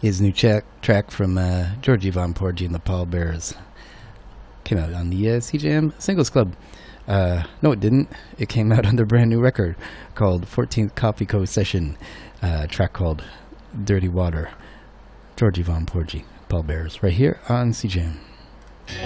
His new track from Georgie Von Porgy and the Pallbearers came out on the CJM Singles Club. No, it didn't. It came out on their brand new record called 14th Coffee Co. Session, a track called Dirty Water. Georgie Von Porgy, Pallbearers, right here on CJM.